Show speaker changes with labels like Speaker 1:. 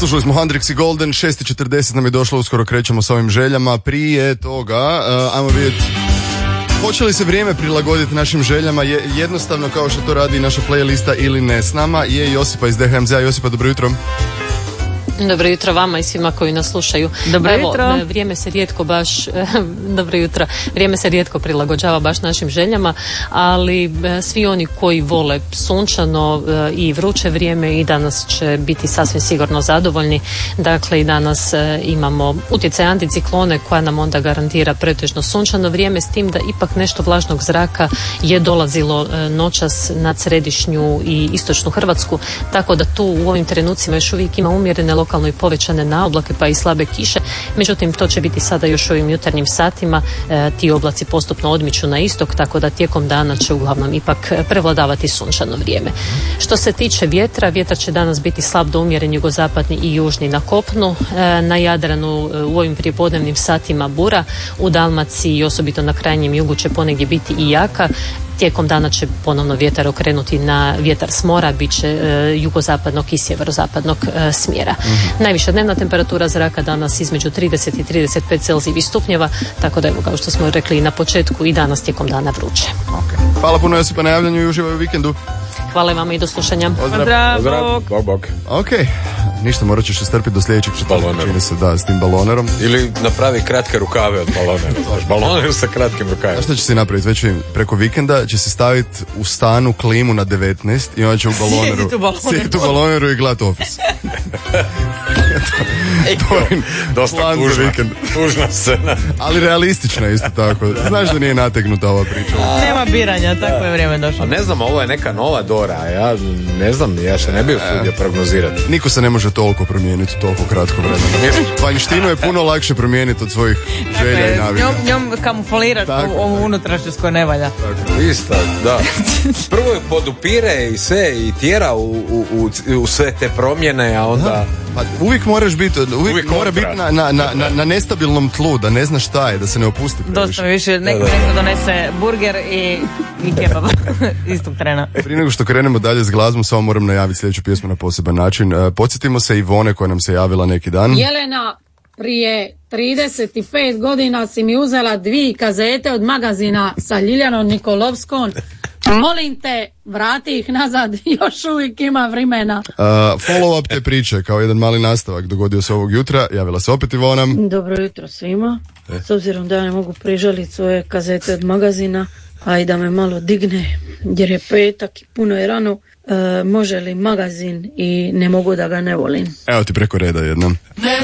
Speaker 1: Slušali smo Hendrix i Golden, 6:40 nam je došlo, uskoro krećemo s ovim željama. Prije toga, ajmo vidjeti, hoće li se vrijeme prilagoditi našim željama, je jednostavno kao što to radi naša playlista ili ne. S nama je Josipa iz DHMZ-a. Josipa, dobro jutro.
Speaker 2: Dobro jutro vama i svima koji nas slušaju.
Speaker 3: Dobro jutro.
Speaker 2: Vrijeme se rijetko baš dobro jutro. Vrijeme se rijetko prilagođava baš našim željama, ali svi oni koji vole sunčano i vruće vrijeme i danas će biti sasvim sigurno zadovoljni. Dakle, i danas imamo utjecaj anticiklone koja nam onda garantira pretežno sunčano vrijeme, s tim da ipak nešto vlažnog zraka je dolazilo noćas nad središnju i istočnu Hrvatsku, tako da tu u ovim trenucima još uvijek ima umjerene lokalno i povećane naoblake pa i slabe kiše. Međutim, to će biti sada još u ovim jutarnjim satima. Ti oblaci postupno odmiču na istok, tako da tijekom dana će uglavnom ipak prevladavati sunčano vrijeme. Što se tiče vjetra, vjetar će danas biti slab do umjeren jugozapadni i južni na kopnu. Na Jadranu u ovim prijepodnevnim satima bura, u Dalmaciji i osobito na krajnjem jugu će ponegdje biti i jaka. Tijekom dana će ponovno vjetar okrenuti na vjetar s mora, bit će jugozapadnog i sjeverozapadnog smjera. Najviša dnevna temperatura zraka danas između 30 i 35 Celzijevih stupnjeva, tako da evo, kao što smo rekli na početku, i danas tijekom dana vruće.
Speaker 1: Okay. Hvala puno Josipa na javljanju i uživaj u vikendu.
Speaker 2: Hvala vam i do slušanja.
Speaker 3: Pozdrav.
Speaker 1: Bog. Ok, ništa, morat ćeš se strpiti do sljedećeg četvrtka, čini se, da, s tim balonerom.
Speaker 4: Ili napravi kratke rukave od balonera. Baloner sa kratkim rukavima.
Speaker 1: Što će se napraviti? Već preko vikenda će se staviti u stanu klimu na 19 i onda će u baloneru sjediti u baloneru i gledati Office.
Speaker 4: Dosta tužna scena.
Speaker 1: Ali realistična isto tako. Znaš da nije nategnuta ova priča.
Speaker 3: Nema biranja, tako je vrijeme došlo.
Speaker 4: A ne znam, ovo je neka nova Dora. Ja ne znam, ja se ne bih usudio prognozirati.
Speaker 1: Niko se ne može toliko promijeniti u toliko kratko vremena. Vanjštinu je puno lakše promijeniti od svojih želja i navika.
Speaker 3: Njom kamuflirati ovu unutrašnjost koja ne valja.
Speaker 4: Isto, da. Prvo je podupire i sve i tjera u sve te promjene, a onda...
Speaker 1: Pa uvijek moraš biti, uvijek mora biti na nestabilnom tlu, da ne znaš šta je, da se ne opusti previše.
Speaker 3: Dosta mi više, neko donese burger i kebab istog trena.
Speaker 1: Prije nego što krenemo dalje s glazbom, samo moram najaviti sljedeću pjesmu na poseban način. Podsjetimo se Ivone koja nam se javila neki dan.
Speaker 5: Jelena, prije 35 godina si mi uzela 2 kazete od magazina sa Ljiljanom Nikolovskom. Molim te, vrati ih nazad, još uvijek ima vremena.
Speaker 1: Follow up te priče, kao jedan mali nastavak, dogodio se ovog jutra, javila se opet Ivona.
Speaker 5: Dobro jutro svima. S obzirom da ja ne mogu prižaliti svoje kazete od magazina, a i da me malo digne, jer je petak i puno je rano, može li magazin i ne mogu da ga ne volim.
Speaker 1: Evo ti preko reda jednom.